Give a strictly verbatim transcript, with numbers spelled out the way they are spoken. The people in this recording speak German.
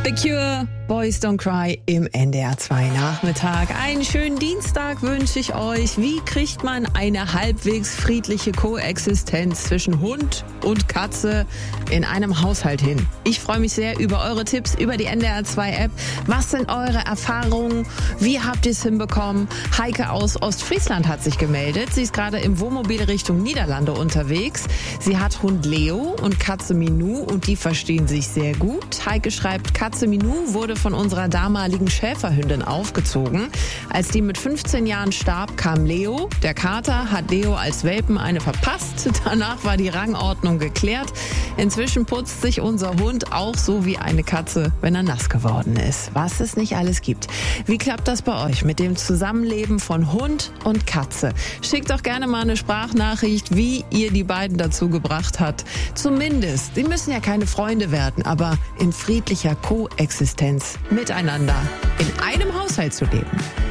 The Cure, Boys Don't Cry im N D R zwei Nachmittag. Einen schönen Dienstag wünsche ich euch. Wie kriegt man eine halbwegs friedliche Koexistenz zwischen Hund und Katze in einem Haushalt hin? Ich freue mich sehr über eure Tipps über die N D R zwei App. Was sind eure Erfahrungen? Wie habt ihr es hinbekommen? Heike aus Ostfriesland hat sich gemeldet. Sie ist gerade im Wohnmobil Richtung Niederlande unterwegs. Sie hat Hund Leo und Katze Minou und die verstehen sich sehr gut. Heike schreibt, Katze Minou wurde von unserer damaligen Schäferhündin aufgezogen. Als die mit fünfzehn Jahren starb, kam Leo. Der Kater hat Leo als Welpen eine verpasst. Danach war die Rangordnung geklärt. Inzwischen putzt sich unser Hund auch so wie eine Katze, wenn er nass geworden ist. Was es nicht alles gibt. Wie klappt das bei euch mit dem Zusammenleben von Hund und Katze? Schickt doch gerne mal eine Sprachnachricht, wie ihr die beiden dazu gebracht habt. Zumindest, die müssen ja keine Freunde werden, aber in friedlicher Koexistenz miteinander in einem Haushalt zu leben.